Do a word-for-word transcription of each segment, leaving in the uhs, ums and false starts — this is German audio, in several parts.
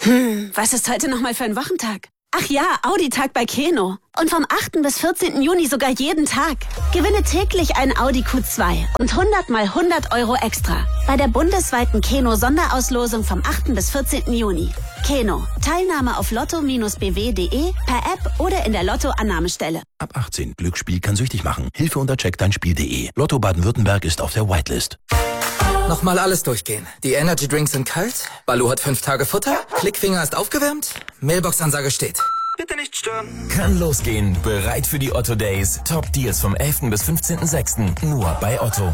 Hm, was ist heute nochmal für ein Wochentag? Ach ja, Audi-Tag bei Keno. Und vom achten bis vierzehnten Juni sogar jeden Tag. Gewinne täglich einen Audi Q zwei und hundert mal hundert Euro extra. Bei der bundesweiten Keno-Sonderauslosung vom achten bis vierzehnten Juni. Keno. Teilnahme auf lotto b w punkt de, per App oder in der Lotto-Annahmestelle. Ab achtzehn. Glücksspiel kann süchtig machen. Hilfe unter check dein spiel punkt de. Lotto Baden-Württemberg ist auf der Whitelist. Nochmal alles durchgehen. Die Energy Drinks sind kalt, Baloo hat fünf Tage Futter, Klickfinger ist aufgewärmt, Mailbox-Ansage steht. Bitte nicht stören. Kann losgehen. Bereit für die Otto Days. Top Deals vom elften bis fünfzehnten sechsten Nur bei Otto.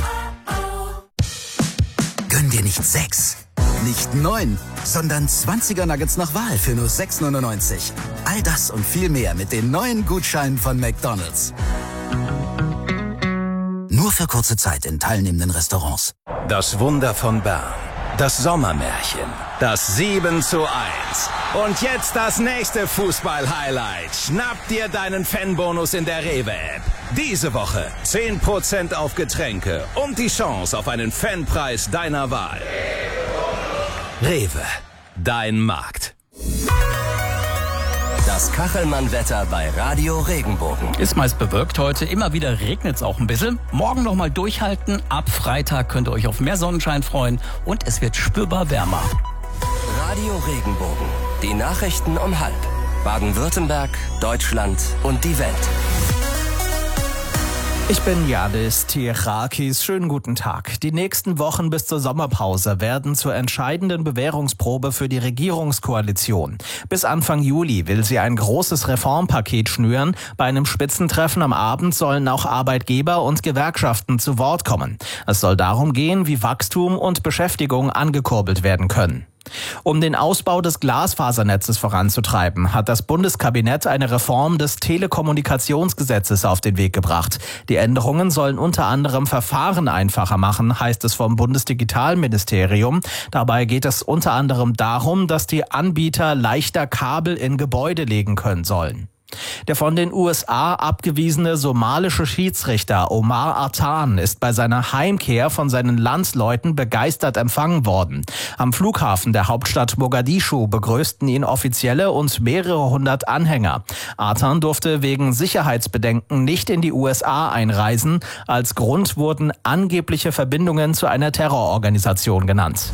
Gönn dir nicht sechs, nicht neun, sondern zwanziger Nuggets nach Wahl für nur sechs neunundneunzig. All das und viel mehr mit den neuen Gutscheinen von McDonald's. Nur für kurze Zeit in teilnehmenden Restaurants. Das Wunder von Bern. Das Sommermärchen. Das sieben zu eins. Und jetzt das nächste Fußball-Highlight. Schnapp dir deinen Fanbonus in der Rewe-App. Diese Woche zehn Prozent auf Getränke und die Chance auf einen Fanpreis deiner Wahl. Rewe. Dein Markt. Das Kachelmann-Wetter bei Radio Regenbogen. Ist meist bewölkt heute, immer wieder regnet es auch ein bisschen. Morgen nochmal durchhalten, ab Freitag könnt ihr euch auf mehr Sonnenschein freuen und es wird spürbar wärmer. Radio Regenbogen, die Nachrichten um halb. Baden-Württemberg, Deutschland und die Welt. Ich bin Yadis Tirakis. Schönen guten Tag. Die nächsten Wochen bis zur Sommerpause werden zur entscheidenden Bewährungsprobe für die Regierungskoalition. Bis Anfang Juli will sie ein großes Reformpaket schnüren. Bei einem Spitzentreffen am Abend sollen auch Arbeitgeber und Gewerkschaften zu Wort kommen. Es soll darum gehen, wie Wachstum und Beschäftigung angekurbelt werden können. Um den Ausbau des Glasfasernetzes voranzutreiben, hat das Bundeskabinett eine Reform des Telekommunikationsgesetzes auf den Weg gebracht. Die Änderungen sollen unter anderem Verfahren einfacher machen, heißt es vom Bundesdigitalministerium. Dabei geht es unter anderem darum, dass die Anbieter leichter Kabel in Gebäude legen können sollen. Der von den U S A abgewiesene somalische Schiedsrichter Omar Artan ist bei seiner Heimkehr von seinen Landsleuten begeistert empfangen worden. Am Flughafen der Hauptstadt Mogadischu begrüßten ihn Offizielle und mehrere hundert Anhänger. Artan durfte wegen Sicherheitsbedenken nicht in die U S A einreisen. Als Grund wurden angebliche Verbindungen zu einer Terrororganisation genannt.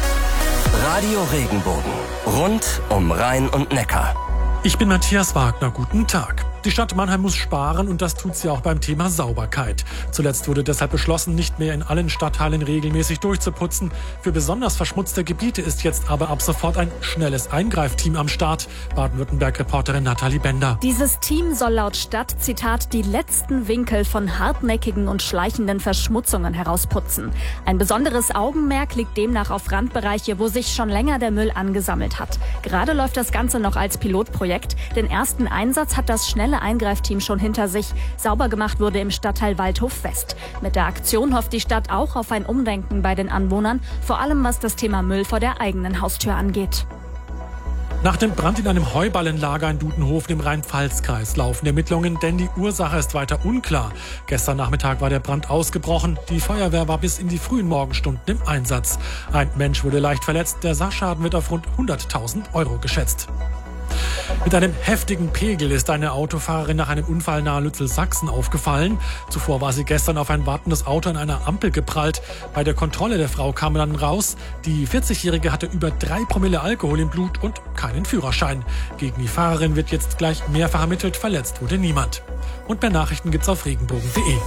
Radio Regenbogen, rund um Rhein und Neckar. Ich bin Matthias Wagner, guten Tag. Die Stadt Mannheim muss sparen und das tut sie auch beim Thema Sauberkeit. Zuletzt wurde deshalb beschlossen, nicht mehr in allen Stadtteilen regelmäßig durchzuputzen. Für besonders verschmutzte Gebiete ist jetzt aber ab sofort ein schnelles Eingreifteam am Start. Baden-Württemberg-Reporterin Nathalie Bender. Dieses Team soll laut Stadt, Zitat, die letzten Winkel von hartnäckigen und schleichenden Verschmutzungen herausputzen. Ein besonderes Augenmerk liegt demnach auf Randbereiche, wo sich schon länger der Müll angesammelt hat. Gerade läuft das Ganze noch als Pilotprojekt. Den ersten Einsatz hat das schnelle Eingreifteam schon hinter sich. Sauber gemacht wurde im Stadtteil Waldhof West. Mit der Aktion hofft die Stadt auch auf ein Umdenken bei den Anwohnern, vor allem was das Thema Müll vor der eigenen Haustür angeht. Nach dem Brand in einem Heuballenlager in Dudenhofen im Rhein-Pfalz-Kreis laufen Ermittlungen, denn die Ursache ist weiter unklar. Gestern Nachmittag war der Brand ausgebrochen. Die Feuerwehr war bis in die frühen Morgenstunden im Einsatz. Ein Mensch wurde leicht verletzt. Der Sachschaden wird auf rund hunderttausend Euro geschätzt. Mit einem heftigen Pegel ist eine Autofahrerin nach einem Unfall nahe Lützel-Sachsen aufgefallen. Zuvor war sie gestern auf ein wartendes Auto an einer Ampel geprallt. Bei der Kontrolle der Frau kam dann raus, die vierzigjährige hatte über drei Promille Alkohol im Blut und keinen Führerschein. Gegen die Fahrerin wird jetzt gleich mehrfach ermittelt, verletzt wurde niemand. Und mehr Nachrichten gibt's auf regenbogen punkt de.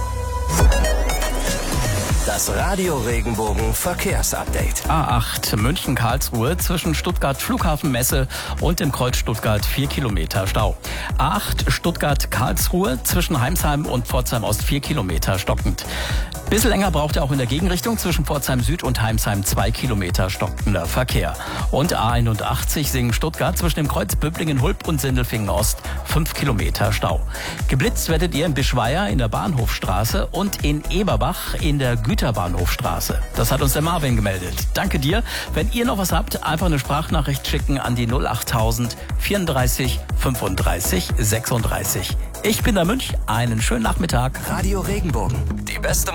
Das Radio Regenbogen Verkehrsupdate. A acht München-Karlsruhe zwischen Stuttgart Flughafenmesse und dem Kreuz Stuttgart vier Kilometer Stau. A acht Stuttgart-Karlsruhe zwischen Heimsheim und Pforzheim Ost vier Kilometer stockend. Bisschen länger braucht er auch in der Gegenrichtung zwischen Pforzheim Süd und Heimsheim zwei Kilometer stockender Verkehr. Und A einundachtzig Singen-Stuttgart zwischen dem Kreuz Böblingen-Hulb und Sindelfingen Ost fünf Kilometer Stau. Geblitzt werdet ihr in Bischweier in der Bahnhofstraße und in Eberbach in der Güterbahnhofstraße. Das hat uns der Marvin gemeldet. Danke dir. Wenn ihr noch was habt, einfach eine Sprachnachricht schicken an die null achttausend vierunddreißig fünfunddreißig sechsunddreißig. Ich bin der Münch. Einen schönen Nachmittag. Radio Regenbogen. Die beste